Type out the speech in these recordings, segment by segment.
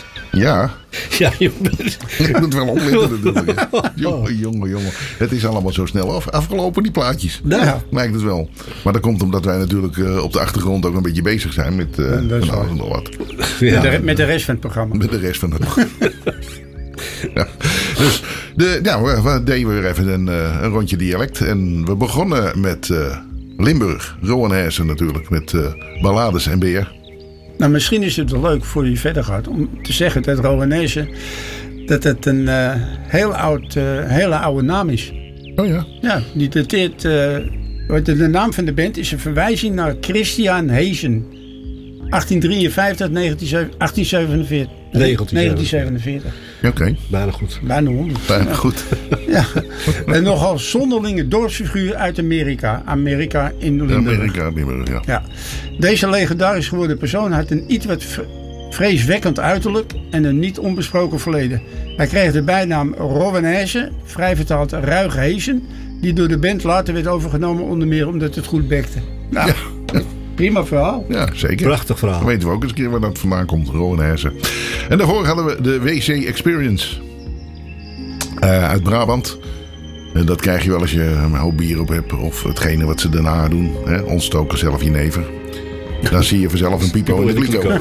Ja. Ja, Je moet wel opletten natuurlijk. Jongen. Het is allemaal zo snel afgelopen, die plaatjes. Ja. Lijkt het wel. Maar dat komt omdat wij natuurlijk op de achtergrond ook een beetje bezig zijn met van alles en nog wat. Ja. Met de rest van het programma. Met de rest van het programma. Ja. Dus we deden weer even een rondje dialect. En we begonnen met Limburg. Rowan Heesen natuurlijk. Met ballades en beer. Nou, misschien is het wel leuk voor je verder gaat om te zeggen dat Rowanese dat het een hele oude naam is. Oh ja? Ja, die dateert. De naam van de band is een verwijzing naar Christian Heesen. 1853, 1847. 1947. Oké. Bijna goed. Bijna 100. Bijna goed. Ja. Een nogal zonderlinge dorpsfiguur uit Amerika. Amerika in Limburg. Ja. Deze legendarisch geworden persoon had een iets wat vreeswekkend uiterlijk en een niet onbesproken verleden. Hij kreeg de bijnaam Rowan Heesen, vrij vertaald Ruige Heesen, die door de band later werd overgenomen onder meer omdat het goed bekte. Nou, ja. Prima verhaal. Ja, zeker. Prachtig verhaal. Dan weten we ook eens een keer waar dat vandaan komt. Rowan Heesen. En daarvoor hadden we de WC Experience. Uit Brabant. En dat krijg je wel als je een hoop bier op hebt. Of hetgene wat ze daarna doen. Hè? Ontstoken zelf jenever. Dan zie je vanzelf een pipo in de kliko.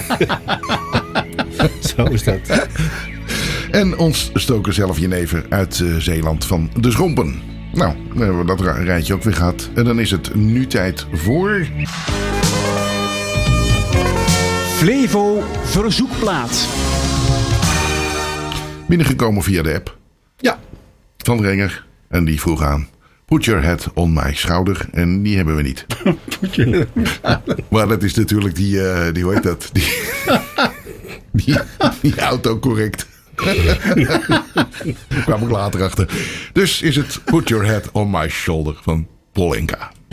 Zo is dat. En ontstoken zelf jenever uit Zeeland van de Schompen. Nou, dan hebben we dat rijtje ook weer gehad. En dan is het nu tijd voor... Flevo Verzoekplaat. Binnengekomen via de app. Ja. Van Renger. En die vroeg aan... Put your head on my schouder. En die hebben we niet. Maar dat is natuurlijk die hoe heet dat? Die autocorrect. Daar kwam ik later achter. Dus is het Put your head on my shoulder van Paul Enka.